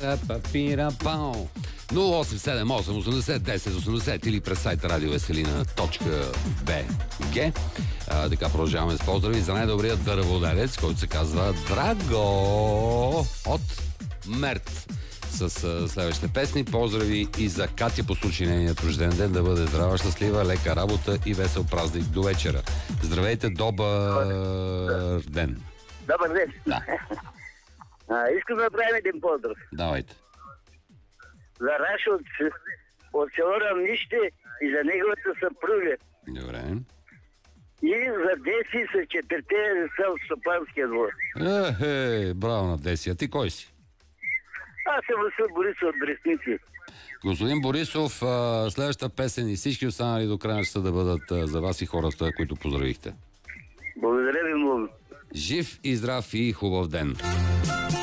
Папирапао. 0878 80 10 80 или през сайта radioveselina.bg. Така продължаваме с поздрави за най-добрият дърводелец, който се казва Драго от Мерт. С следващите песни. Поздрави и за Катя по случай нейният рожден ден, да бъде здрава, щастлива, лека работа и весел празник до вечера. Здравейте, добър ден. Добър ден. Да. Искам да направим един поздрав. Давайте. За Рашо от село Равнище и за неговата съпруга. Добре. И за Деси с 4 деца в Стопанския двор. Браво на Деси. А ти кой си? Аз съм Васил Борисов от Брестници. Господин Борисов, следващата песен и всички останали до края ще да бъдат за вас и хората, които поздравихте. Благодаря ви много. Жив и здрав и хубав ден!